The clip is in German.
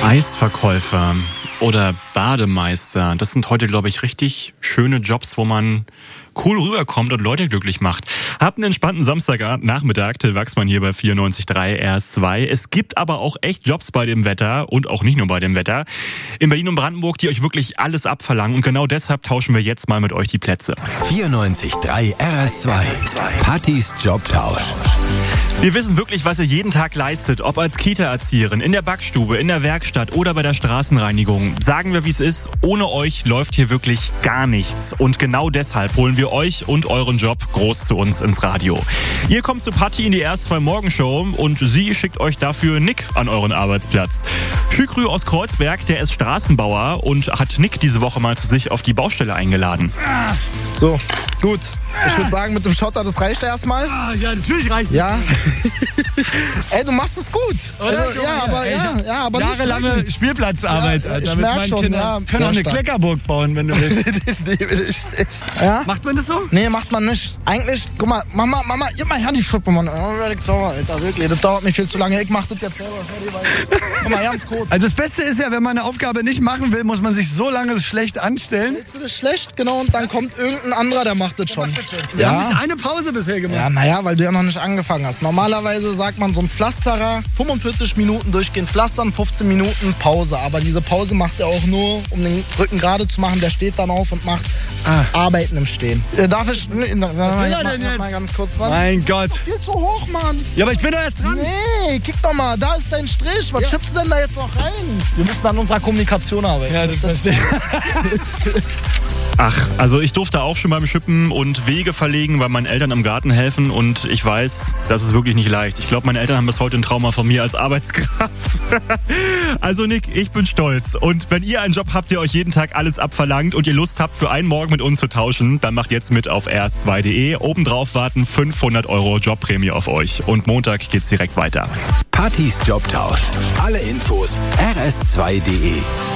Eisverkäufer oder Bademeister, das sind heute, glaube ich, richtig schöne Jobs, wo man cool rüberkommt und Leute glücklich macht. Habt einen entspannten Samstagnachmittag, Till Wachsmann hier bei 94.3 RS2. Es gibt aber auch echt Jobs bei dem Wetter und auch nicht nur bei dem Wetter in Berlin und Brandenburg, die euch wirklich alles abverlangen, und genau deshalb tauschen wir jetzt mal mit euch die Plätze. 94.3 RS2. Pattys Jobtausch. Wir wissen wirklich, was ihr jeden Tag leistet, ob als Kita-Erzieherin, in der Backstube, in der Werkstatt oder bei der Straßenreinigung. Sagen wir, wie es ist, ohne euch läuft hier wirklich gar nichts. Und genau deshalb holen wir euch und euren Job groß zu uns ins Radio. Ihr kommt zu Patty in die RS2 Morgenshow und sie schickt euch dafür Nick an euren Arbeitsplatz. Schükrü aus Kreuzberg, der ist Straßenbauer und hat Nick diese Woche mal zu sich auf die Baustelle eingeladen. So, gut. Ich würde sagen, mit dem Schotter, das reicht erstmal. Ja, natürlich reicht es. Ja. Ey, du machst es gut. Also, aber jahrelange Spielplatzarbeit. Ja, ich damit merk meine schon, Kinder ja, können auch eine stark. Kleckerburg bauen, wenn du willst. echt. Ja? Macht man das so? Nee, macht man nicht. Eigentlich, guck mal, Mama, gib mal her die Schuppe, Mann. Oh, werd ich sauer, Alter, wirklich. Das dauert mir viel zu lange. Ich mach das jetzt selber. Guck mal, ganz kurz. Also das Beste ist ja, wenn man eine Aufgabe nicht machen will, muss man sich so lange schlecht anstellen. Willst du das schlecht? Genau, und dann kommt irgendein anderer, der macht das schon. Wir haben nicht eine Pause bisher gemacht. Ja, naja, weil du ja noch nicht angefangen hast. Normalerweise sagt man so ein Pflasterer, 45 Minuten durchgehend pflastern, 15 Minuten Pause. Aber diese Pause macht er auch nur, um den Rücken gerade zu machen. Der steht dann auf und macht Arbeiten im Stehen. Darf ich... Was will er denn jetzt? Mal ganz kurz was. Mein Gott. Viel zu hoch, Mann. Ja, aber ich bin doch erst dran. Nee, kick doch mal, da ist dein Strich. Was schiebst du denn da jetzt noch rein? Wir müssen an unserer Kommunikation arbeiten. Ja, das verstehe ich. Ach, also ich durfte auch schon beim Schippen und Wege verlegen, weil meinen Eltern im Garten helfen, und ich weiß, das ist wirklich nicht leicht. Ich glaube, meine Eltern haben bis heute ein Trauma von mir als Arbeitskraft. Also Nick, ich bin stolz, und wenn ihr einen Job habt, der euch jeden Tag alles abverlangt und ihr Lust habt, für einen Morgen mit uns zu tauschen, dann macht jetzt mit auf rs2.de. Obendrauf warten 500 € Jobprämie auf euch, und Montag geht's direkt weiter. Pattys Jobtausch. Alle Infos rs2.de.